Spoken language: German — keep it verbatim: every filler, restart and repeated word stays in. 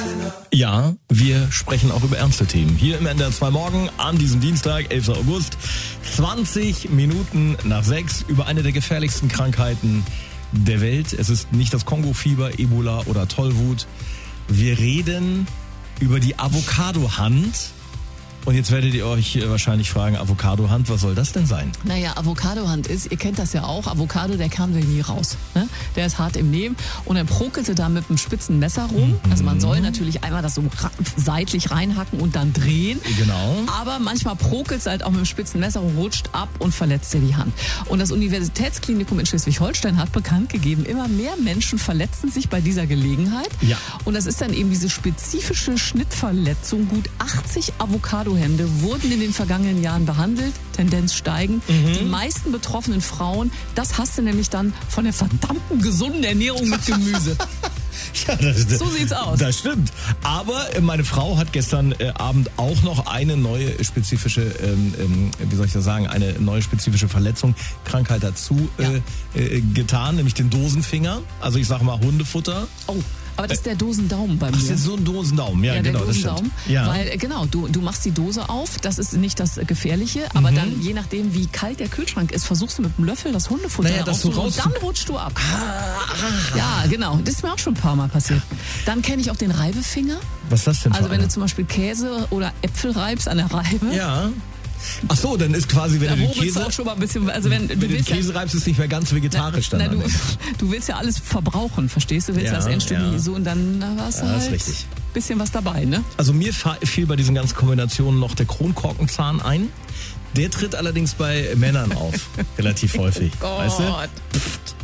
Ja, wir sprechen auch über ernste Themen. Hier im N D R zwei Morgen an diesem Dienstag, elften August, zwanzig Minuten nach sechs, über eine der gefährlichsten Krankheiten der Welt. Es ist nicht das Kongo-Fieber, Ebola oder Tollwut. Wir reden über die Avocado-Hand. Und jetzt werdet ihr euch wahrscheinlich fragen, Avocado-Hand, was soll das denn sein? Naja, Avocado-Hand ist, ihr kennt das ja auch, Avocado, der Kern will nie raus. Ne? Der ist hart im Nehmen und dann prokelte da mit einem spitzen Messer rum. Mhm. Also man soll natürlich einmal das so seitlich reinhacken und dann drehen. Genau. Aber manchmal prokelt es halt auch mit einem spitzen Messer und rutscht ab und verletzt dir die Hand. Und das Universitätsklinikum in Schleswig-Holstein hat bekannt gegeben, immer mehr Menschen verletzen sich bei dieser Gelegenheit. Ja. Und das ist dann eben diese spezifische Schnittverletzung. Gut achtzig Avocado Hände wurden in den vergangenen Jahren behandelt, Tendenz steigend. Mhm. Die meisten betroffenen Frauen, das hast du nämlich dann von der verdammten gesunden Ernährung mit Gemüse. Ja, das, so sieht's aus. Das stimmt. Aber meine Frau hat gestern äh, Abend auch noch eine neue spezifische, ähm, ähm, wie soll ich das sagen, eine neue spezifische Verletzung, Krankheit dazu ja. äh, äh, getan, nämlich den Dosenfinger. Also ich sage mal Hundefutter. Oh. Aber das ist der Dosendaumen bei mir. Ach, das ist so ein Dosendaumen, ja, ja genau, der Dosendaumen, das stimmt. Ja. Weil, genau, du, du machst die Dose auf, das ist nicht das Gefährliche, aber mhm. dann, je nachdem, wie kalt der Kühlschrank ist, versuchst du mit dem Löffel das Hundefutter naja, rauszuholen und dann rutschst du ab. Ah, ja, genau, das ist mir auch schon ein paar Mal passiert. Dann kenne ich auch den Reibefinger. Was ist das denn für Also wenn eine? du zum Beispiel Käse oder Äpfel reibst an der Reibe. Ja. Ach so, dann ist quasi, wenn da du den Käse, auch schon mal ein bisschen, also wenn, wenn du du den Käse ja, reibst, ist nicht mehr ganz vegetarisch na, dann. Na, du, du willst ja alles verbrauchen, verstehst du? Du willst ja, das Endstück ja. so und dann war es ja, halt ist richtig. Bisschen was dabei, ne? Also mir fiel bei diesen ganzen Kombinationen noch der Kronkorkenzahn ein. Der tritt allerdings bei Männern auf, relativ häufig. Gott. Weißt du?